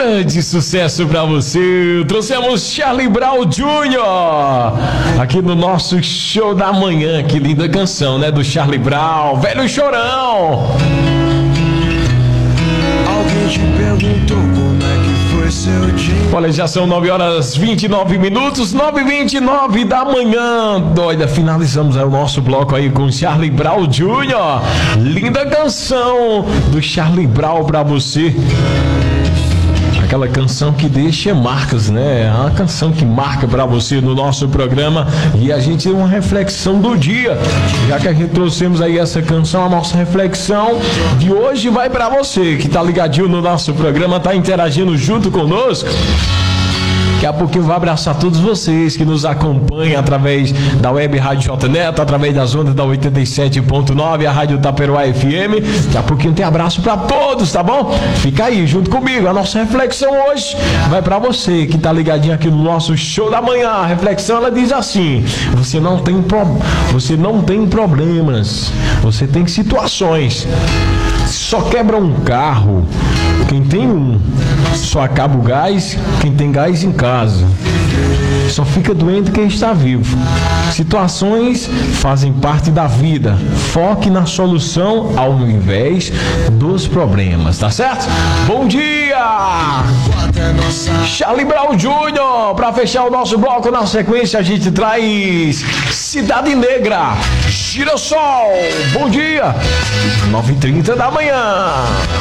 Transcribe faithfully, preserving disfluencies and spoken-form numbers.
grande sucesso pra você. Trouxemos Charlie Brown Júnior aqui no nosso show da manhã. Que linda canção, né? Do Charlie Brown, Velho Chorão. Alguém te perguntou como é que foi seu dia? Olha, já são nove horas e vinte e nove minutos, nove e vinte e nove da manhã. Doida, finalizamos o nosso bloco aí com Charlie Brown Júnior Linda canção do Charlie Brown pra você. Aquela canção que deixa marcas, né? A canção que marca pra você no nosso programa. E a gente tem uma reflexão do dia. Já que a gente trouxemos aí essa canção, a nossa reflexão de hoje vai pra você que tá ligadinho no nosso programa, tá interagindo junto conosco. Daqui a pouquinho eu vou abraçar todos vocês que nos acompanham através da Web Rádio J Neto, através das ondas da oitenta e sete ponto nove, a Rádio Taperoá F M. Daqui a pouquinho tem abraço pra todos, tá bom? Fica aí junto comigo. A nossa reflexão hoje vai pra você que tá ligadinho aqui no nosso show da manhã. A reflexão, ela diz assim: você não tem, pro... você não tem problemas, você tem situações. Só quebra um carro quem tem um. Só acaba o gás quem tem gás em casa. Só fica doente quem está vivo. Situações fazem parte da vida. Foque na solução ao invés dos problemas, tá certo? Bom dia! Charlie Brown Júnior Para fechar o nosso bloco, na sequência a gente traz Cidade Negra, Girassol. Bom dia! nove e trinta da manhã.